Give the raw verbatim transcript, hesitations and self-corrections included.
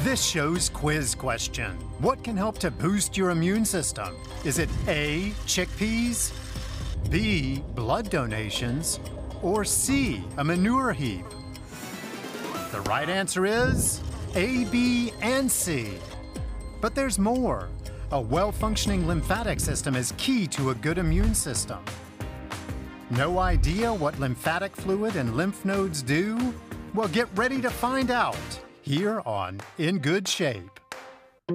This show's quiz question. What can help to boost your immune system? Is it A, chickpeas, B, blood donations, or C, a manure heap? The right answer is A, B, and C. But there's more. A well-functioning lymphatic system is key to a good immune system. No idea what lymphatic fluid and lymph nodes do? Well, get ready to find out here on In Good Shape.